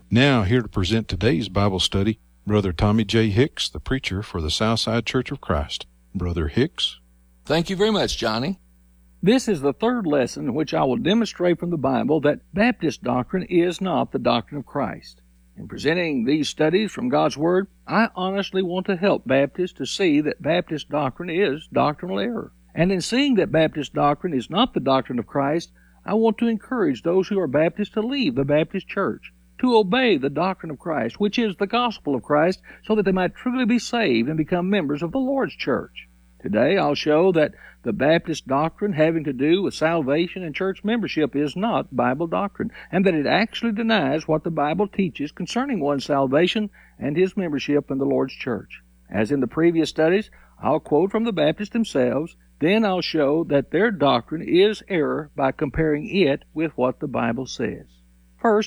Now, here to present today's Bible study, Brother Tommy J. Hicks, the preacher for the Southside Church of Christ. Brother Hicks. Thank you very much, Johnny. This is the third lesson in which I will demonstrate from the Bible that Baptist doctrine is not the doctrine of Christ. In presenting these studies from God's Word, I honestly want to help Baptists to see that Baptist doctrine is doctrinal error. And in seeing that Baptist doctrine is not the doctrine of Christ, I want to encourage those who are Baptists to leave the Baptist church, to obey the doctrine of Christ, which is the gospel of Christ, so that they might truly be saved and become members of the Lord's church. Today I'll show that the Baptist doctrine having to do with salvation and church membership is not Bible doctrine, and that it actually denies what the Bible teaches concerning one's salvation and his membership in the Lord's church. As in the previous studies, I'll quote from the Baptists themselves, then I'll show that their doctrine is error by comparing it with what the Bible says. First,